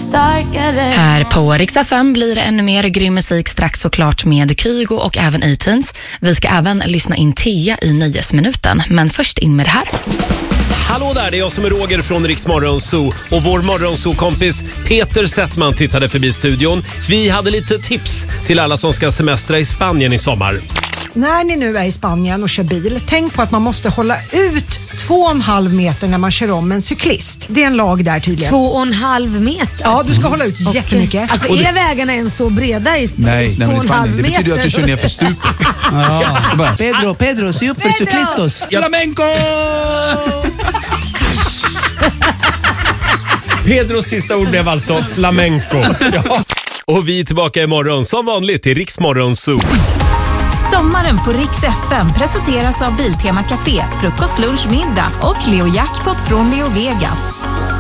starkare. Här på Rix FM blir det ännu mer grym musik strax såklart med Kygo och även A-Teens. Vi ska även lyssna in Tia i Nöjesminuten, men först in med det här. Hallå där, det är jag som är Roger från Rix Morgonzoo och vår Morgonzoo-kompis Peter Settman tittade förbi studion. Vi hade lite tips till alla som ska semestra i Spanien i sommar. När ni nu är i Spanien och kör bil, tänk på att man måste hålla ut 2,5 meter när man kör om en cyklist. Det är en lag där tydligen. 2,5 meter? Ja, du ska hålla ut jättemycket. Alltså är vägarna ens så breda i Nej, men i Spanien, det betyder att du kör ner för stupet. Ja. Pedro, se upp för cyklistos. Flamenco! Pedros sista ord blev alltså flamenco. Ja. Och vi är tillbaka imorgon som vanligt i Rix Morgonzoo. Sommaren på Rix FM presenteras av Biltema Café, frukost, lunch, middag och Leo Jackpot från Leo Vegas.